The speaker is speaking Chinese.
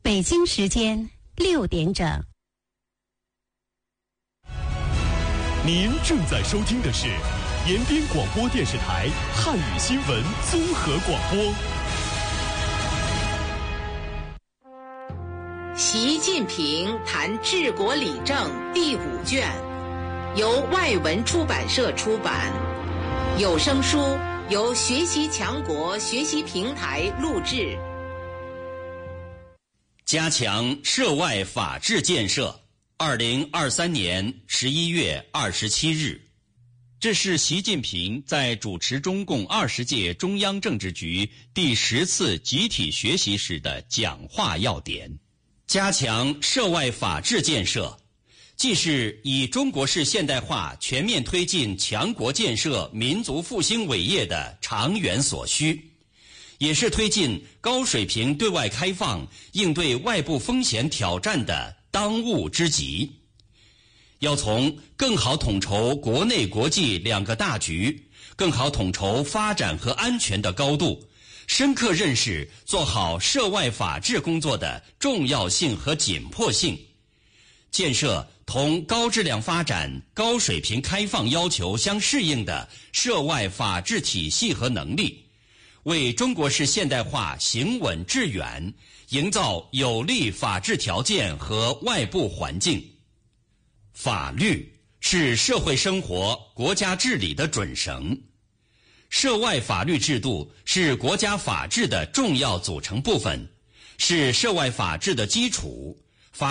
北京时间6点整。 您正在收听的是延边广播电视台汉语新闻综合广播。 习近平谈治国理政第5卷，由外文出版社出版，有声书由学习强国学习平台录制。 加强涉外法治建设。2023年11月27日，这是习近平在主持中共20届中央政治局第10次集体学习时的讲话要点。加强涉外法治建设，既是以中国式现代化全面推进强国建设、民族复兴伟业的长远所需，也是推进高水平对外开放、应对外部风险挑战的当务之急。要从更好统筹国内国际2个大局，更好统筹发展和安全的高度，深刻认识做好涉外法治工作的重要性和紧迫性，建设同高质量发展、高水平开放要求相适应的涉外法治体系和能力，为中国式现代化行稳致远营造有利法治条件和外部环境。法律是社会生活、国家治理的准绳，涉外法律制度是国家法治的重要组成部分，是涉外法治的基础，